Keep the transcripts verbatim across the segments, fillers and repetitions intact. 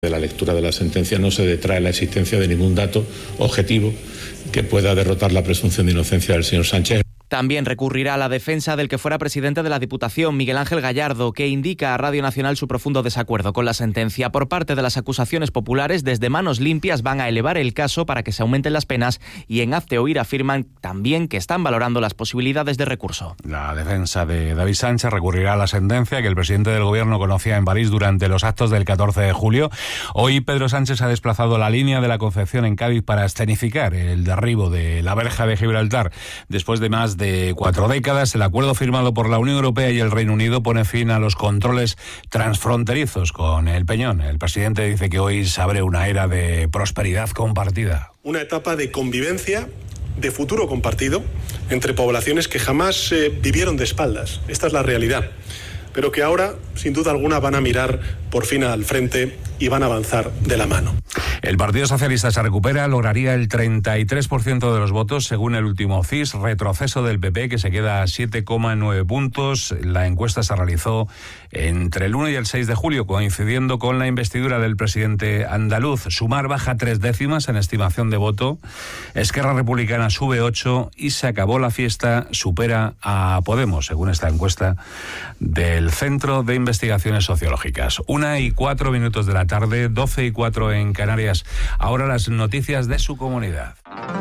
De la lectura de la sentencia no se detrae la existencia de ningún dato objetivo que pueda derrotar la presunción de inocencia del señor Sánchez. También recurrirá a la defensa del que fuera presidente de la Diputación, Miguel Ángel Gallardo, que indica a Radio Nacional su profundo desacuerdo con la sentencia. Por parte de las acusaciones populares, desde Manos Limpias van a elevar el caso para que se aumenten las penas y en Hazte Oír afirman también que están valorando las posibilidades de recurso. La defensa de David Sánchez recurrirá a la sentencia que el presidente del Gobierno conocía en París durante los actos del catorce de julio. Hoy Pedro Sánchez ha desplazado la línea de la Concepción en Cádiz para escenificar el derribo de la verja de Gibraltar. Después de más de de cuatro décadas, el acuerdo firmado por la Unión Europea y el Reino Unido pone fin a los controles transfronterizos con el Peñón. El presidente dice que hoy se abre una era de prosperidad compartida. Una etapa de convivencia, de futuro compartido, entre poblaciones que jamás eh, vivieron de espaldas. Esta es la realidad. Pero que ahora, sin duda alguna, van a mirar por fin al frente y van a avanzar de la mano. El Partido Socialista se recupera, lograría el treinta y tres por ciento de los votos según el último C I S, retroceso del P P que se queda a siete coma nueve puntos. La encuesta se realizó entre el uno y el seis de julio, coincidiendo con la investidura del presidente andaluz. Sumar baja tres décimas en estimación de voto, Esquerra Republicana sube ocho y se acabó la fiesta, supera a Podemos, según esta encuesta del Centro de Investigaciones Sociológicas. Una y cuatro minutos de la tarde, doce y cuatro en Canarias. Ahora las noticias de su comunidad.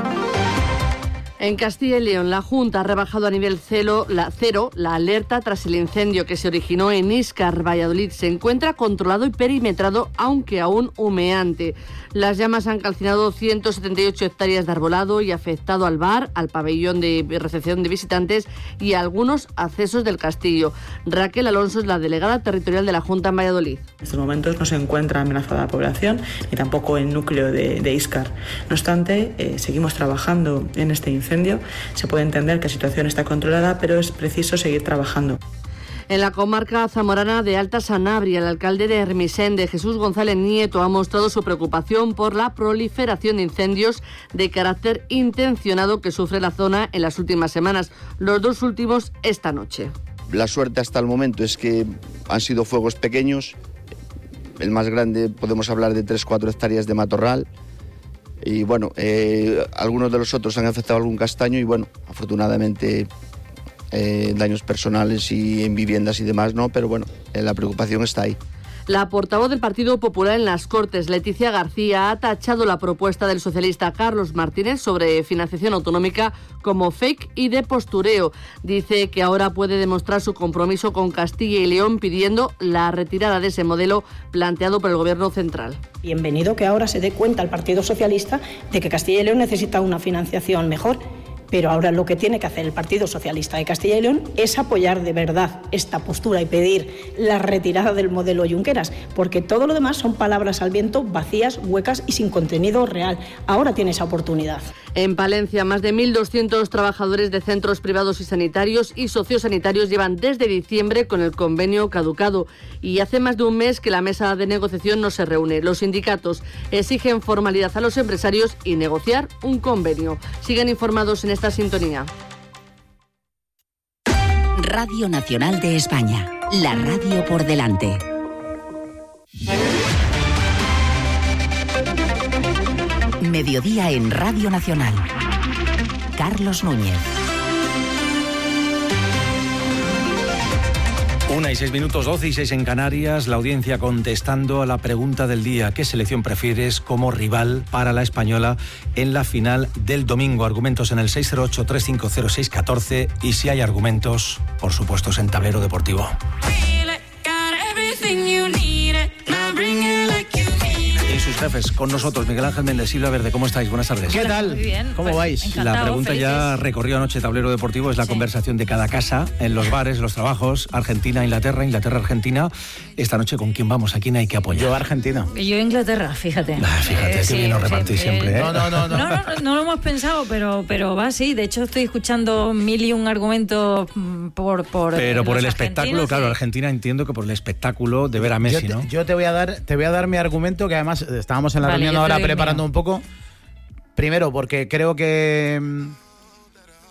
En Castilla y León, la Junta ha rebajado a nivel cero la, cero la alerta tras el incendio que se originó en Íscar, Valladolid. Se encuentra controlado y perimetrado, aunque aún humeante. Las llamas han calcinado ciento setenta y ocho hectáreas de arbolado y afectado al bar, al pabellón de recepción de visitantes y a algunos accesos del castillo. Raquel Alonso es la delegada territorial de la Junta en Valladolid. En estos momentos no se encuentra amenazada la población, ni tampoco el núcleo de, de Íscar. No obstante, eh, seguimos trabajando en este incendio. Se puede entender que la situación está controlada, pero es preciso seguir trabajando. En la comarca zamorana de Alta Sanabria, el alcalde de Hermisende, Jesús González Nieto, ha mostrado su preocupación por la proliferación de incendios de carácter intencionado que sufre la zona en las últimas semanas, los dos últimos esta noche. La suerte hasta el momento es que han sido fuegos pequeños. El más grande podemos hablar de tres cuatro hectáreas de matorral. Y bueno, eh, algunos de los otros han afectado algún castaño y bueno, afortunadamente eh, daños personales y en viviendas y demás no, pero bueno, eh, la preocupación está ahí. La portavoz del Partido Popular en las Cortes, Leticia García, ha tachado la propuesta del socialista Carlos Martínez sobre financiación autonómica como fake y de postureo. Dice que ahora puede demostrar su compromiso con Castilla y León pidiendo la retirada de ese modelo planteado por el Gobierno central. Bienvenido que ahora se dé cuenta el Partido Socialista de que Castilla y León necesita una financiación mejor. Pero ahora lo que tiene que hacer el Partido Socialista de Castilla y León es apoyar de verdad esta postura y pedir la retirada del modelo Junqueras, porque todo lo demás son palabras al viento, vacías, huecas y sin contenido real. Ahora tiene esa oportunidad. En Palencia, más de mil doscientos trabajadores de centros privados y sanitarios y sociosanitarios llevan desde diciembre con el convenio caducado y hace más de un mes que la mesa de negociación no se reúne. Los sindicatos exigen formalidad a los empresarios y negociar un convenio. Sigan informados en esta sintonía. Radio Nacional de España, la radio por delante. Mediodía en Radio Nacional. Carlos Núñez. Una y seis minutos, doce y seis en Canarias, la audiencia contestando a la pregunta del día: ¿qué selección prefieres como rival para la española en la final del domingo? Argumentos en el seis cero ocho, tres cinco cero, seis uno cuatro y si hay argumentos, por supuesto, es en Tablero Deportivo. Y sus jefes con nosotros, Miguel Ángel Méndez, Silvia Verde, ¿cómo estáis? Buenas tardes. ¿Qué tal? Muy bien. ¿Cómo pues, vais? Encantado, la pregunta felices. ya recorrió anoche Tablero Deportivo, es la sí. conversación de cada casa, en los bares, los trabajos, Argentina, Inglaterra, Inglaterra, Argentina. Esta noche, ¿con quién vamos? ¿A quién hay que apoyar? Yo Argentina. Yo Inglaterra, fíjate. Ah, fíjate, eh, qué sí, bien lo repartís sí, siempre, ¿eh? No, no, no, no. No, no, no lo hemos pensado, pero, pero va así. De hecho, estoy escuchando mil y un argumentos por... por pero por el espectáculo, sí. claro, Argentina entiendo que por el espectáculo de ver a Messi, yo te, ¿no? Yo te voy a dar, te voy a dar mi argumento, que además estábamos en la vale, reunión ahora preparando mío. un poco. Primero, porque creo que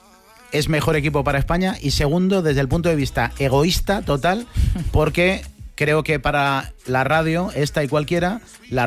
es mejor equipo para España. Y segundo, desde el punto de vista egoísta total, porque creo que para la radio, esta y cualquiera, la